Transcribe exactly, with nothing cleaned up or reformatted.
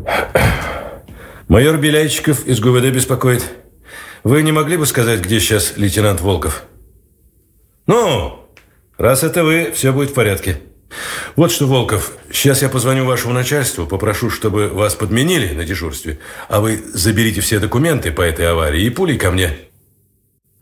Майор Беляйчиков из ГУВД беспокоит. Вы не могли бы сказать, где сейчас лейтенант Волков? Ну, раз это вы, все будет в порядке. Вот что, Волков, сейчас я позвоню вашему начальству, попрошу, чтобы вас подменили на дежурстве, а вы заберите все документы по этой аварии и пулей ко мне.